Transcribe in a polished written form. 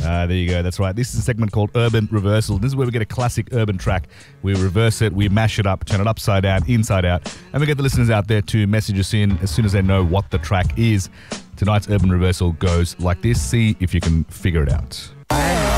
There you go. That's right. This is a segment called Urban Reversal. This is where we get a classic urban track. We reverse it, we mash it up, turn it upside down, inside out, and we get the listeners out there to message us in as soon as they know what the track is. Tonight's Urban Reversal goes like this. See if you can figure it out.